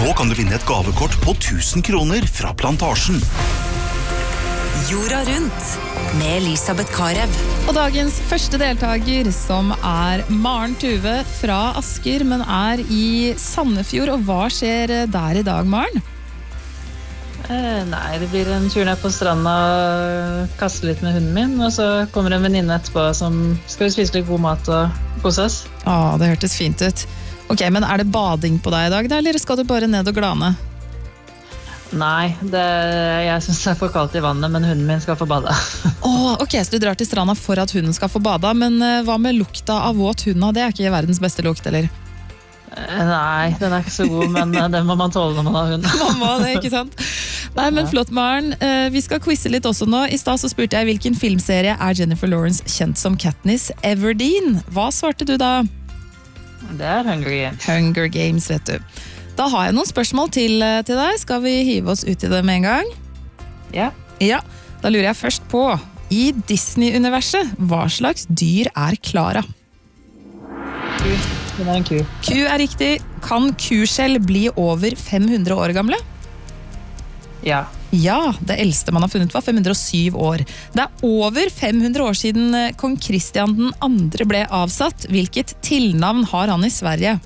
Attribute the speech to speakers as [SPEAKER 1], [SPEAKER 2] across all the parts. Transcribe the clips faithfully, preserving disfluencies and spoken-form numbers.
[SPEAKER 1] Nå kan du vinne et gavekort på tusen kroner fra Plantasjen.
[SPEAKER 2] Jorda rundt med Elisabeth Karev.
[SPEAKER 3] Og dagens første deltaker, som er Maren Tuve fra Asker, men er i Sandefjord. Og hva skjer der i dag, Maren?
[SPEAKER 4] Eh, nei, det blir en tur ned på stranda, kaste litt med hunden min, og så kommer en venninne etterpå som skal vi spise litt god mat og kose oss.
[SPEAKER 3] Å, det hørtes fint ut. Ok, men er det bading på deg i dag, eller skal du bare ned og glane?
[SPEAKER 4] Nei, det, jeg synes det er for kaldt i vannet, men hunden min skal få bade.
[SPEAKER 3] Åh, ok, så du drar til stranda for at hunden skal få bada, men uh, hva med lukta av våt hund? Det er ikke verdens beste lukt, eller?
[SPEAKER 4] Eh, nei, den er ikke så god, men uh, den må man tåle når man har hund.
[SPEAKER 3] Man må det, ikke sant? Nei, men flott, Maren. Uh, vi skal quizze litt også nå. I stad så spurte jeg hvilken filmserie er Jennifer Lawrence kjent som Katniss Everdeen. Hva svarte du da?
[SPEAKER 4] Det er Hunger Games.
[SPEAKER 3] Hunger Games, vet du. Da har jeg noen spørsmål til, til deg. Skal vi hive oss ut i det med en gang?
[SPEAKER 4] Ja.
[SPEAKER 3] Ja, da lurer jeg først på, i Disney-universet, hva slags dyr er Clara?
[SPEAKER 4] Ku. Den er en ku.
[SPEAKER 3] Ku er riktig. Kan kuskjell bli over fem hundre år gamle?
[SPEAKER 4] Ja.
[SPEAKER 3] Ja, det eldste man har funnet var fem hundre og syv år. Det er over fem hundre år siden kong Kristian den andre ble avsatt. Hvilket tilnavn har han i Sverige?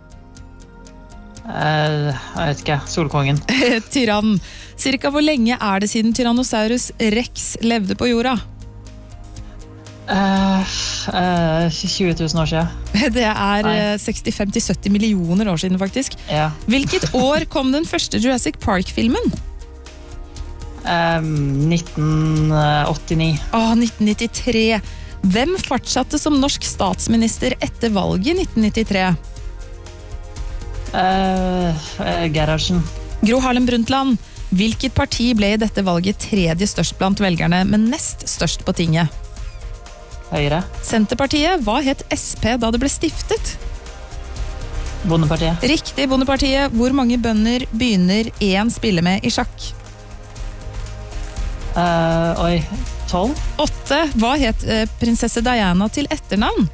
[SPEAKER 4] Eh, jeg vet ikke, Solkongen.
[SPEAKER 3] Tyrann. Cirka hvor lenge er det siden Tyrannosaurus Rex levde på jorda?
[SPEAKER 4] Eh, eh, tjue tusen år siden.
[SPEAKER 3] Det er
[SPEAKER 4] Nei.
[SPEAKER 3] sekstifem til sytti millioner år siden, faktisk.
[SPEAKER 4] Ja.
[SPEAKER 3] Hvilket år kom den første Jurassic Park-filmen?
[SPEAKER 4] Eh, nitten åttini.
[SPEAKER 3] Åh, nitten nittitre. Hvem fortsatte som norsk statsminister etter valget i nitten nittitre?
[SPEAKER 4] Eh, eh, Gerhardsen.
[SPEAKER 3] Gro Harlem Brundtland. Hvilket parti ble i dette valget tredje størst blant velgerne, men nest størst på tinget?
[SPEAKER 4] Høyre.
[SPEAKER 3] Senterpartiet. Hva het S P da det ble stiftet?
[SPEAKER 4] Bondepartiet.
[SPEAKER 3] Riktig, Bondepartiet. Hvor mange bønder begynner én spille med i sjakk?
[SPEAKER 4] Eh, oi, tolv.
[SPEAKER 3] Åtte. Hva het eh, prinsesse Diana til etternavn?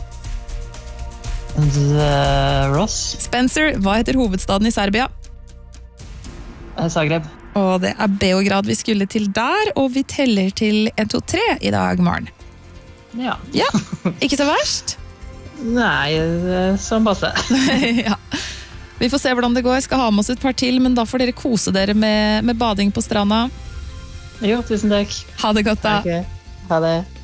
[SPEAKER 4] The Ross.
[SPEAKER 3] Spencer. Hva heter hovedstaden i Serbia?
[SPEAKER 4] Eh, Zagreb.
[SPEAKER 3] Og det er Beograd vi skulle til der, og vi teller til en, to, tre i dag, Maren.
[SPEAKER 4] Ja.
[SPEAKER 3] Ja, ikke så verst.
[SPEAKER 4] Nei, eh, sånn passe.
[SPEAKER 3] Ja. Vi får se hvordan det går. Jeg skal ha med oss et par til, men da får dere kose dere med, med bading på stranda.
[SPEAKER 4] Jo, tusen takk.
[SPEAKER 3] Ha det godt da.
[SPEAKER 4] Ok, ha det.